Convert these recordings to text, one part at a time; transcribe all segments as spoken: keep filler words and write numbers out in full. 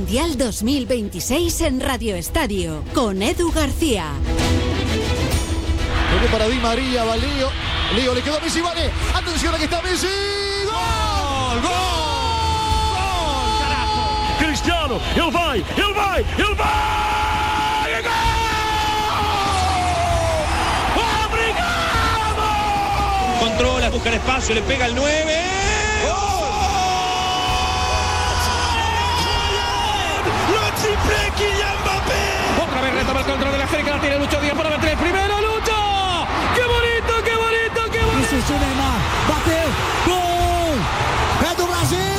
Mundial dos mil veintiséis en Radio Estadio, con Edu García. Toque para Di María, va Lío. Lío, le quedó a Messi, vale. Atención, aquí está Messi. ¡Gol! ¡Gol! ¡Gol! ¡Carajo! Cristiano, ele vai, ele vai, ele vai! ¡Gol! ¡Obrigado! Controla, busca el espacio, le pega el nueve. Otra vez retoma el control de la América, la tiene Lucho Díaz para meter el primero, Lucho. ¡Qué bonito, qué bonito, qué bonito! Isso, o Neymar, bateu, gol! É do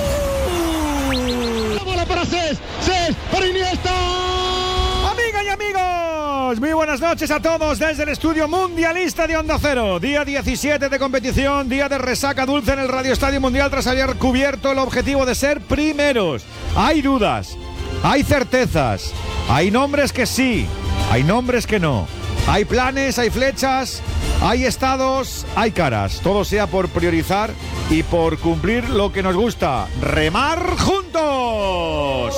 Brasil! La bola para Cés, Cés, para Iniesta. Amigas y amigos, muy buenas noches a todos desde el estudio mundialista de Onda Cero. Día diecisiete de competición, día de resaca dulce en el Radio Estadio Mundial tras haber cubierto el objetivo de ser primeros. Hay dudas, hay certezas, hay nombres que sí, hay nombres que no. Hay planes, hay flechas, hay estados, hay caras. Todo sea por priorizar y por cumplir lo que nos gusta. ¡Remar juntos!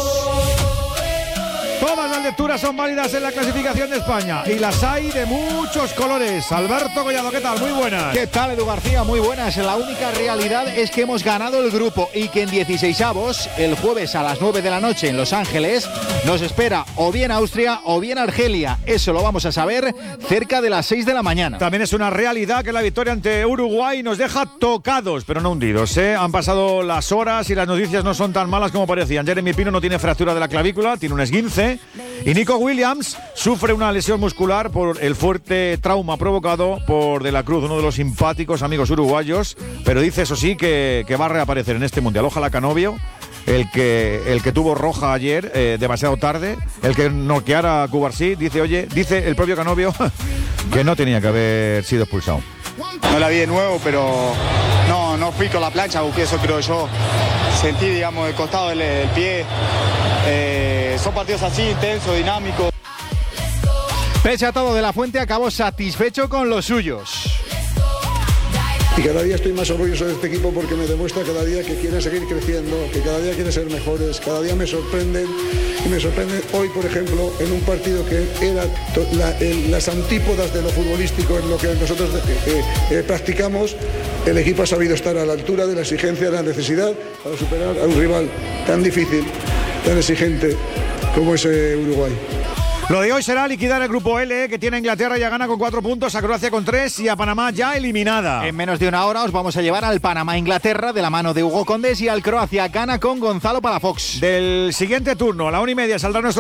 Todas las lecturas son válidas en la clasificación de España y las hay de muchos colores. Alberto Collado, ¿qué tal? Muy buenas. ¿Qué tal, Edu García? Muy buenas. La única realidad es que hemos ganado el grupo y que en dieciseisavos, el jueves a las nueve de la noche en Los Ángeles, nos espera o bien Austria o bien Argelia. Eso lo vamos a saber cerca de las seis de la mañana. También es una realidad que la victoria ante Uruguay nos deja tocados, pero no hundidos, ¿eh? Han pasado las horas y las noticias no son tan malas como parecían. Jeremy Pino no tiene fractura de la clavícula, tiene un esguince. Y Nico Williams sufre una lesión muscular por el fuerte trauma provocado por De la Cruz, uno de los simpáticos amigos uruguayos, pero dice, eso sí, que, que va a reaparecer en este Mundial. Ojalá Canovio, el que, el que tuvo roja ayer, eh, demasiado tarde, el que noqueara a Cubarsí, dice, oye, dice el propio Canovio que no tenía que haber sido expulsado. No la vi de nuevo, pero no, no fui con la plancha, busqué eso, creo yo. Sentí, digamos, el costado del, del pie. Eh, son partidos así, intensos, dinámicos. Pese a todo, De la Fuente acabó satisfecho con los suyos. Y cada día estoy más orgulloso de este equipo porque me demuestra cada día que quieren seguir creciendo, que cada día quieren ser mejores, cada día me sorprenden. Y me sorprende hoy, por ejemplo, en un partido que era to- la, el, las antípodas de lo futbolístico en lo que nosotros eh, eh, practicamos, el equipo ha sabido estar a la altura de la exigencia, de la necesidad para superar a un rival tan difícil, tan exigente como es eh, Uruguay. Lo de hoy será liquidar el grupo L, que tiene a Inglaterra ya gana con cuatro puntos, a Croacia con tres y a Panamá ya eliminada. En menos de una hora os vamos a llevar al Panamá-Inglaterra de la mano de Hugo Condés y al Croacia-Ghana con Gonzalo Palafox. Del siguiente turno, a la una y media, saldrá nuestro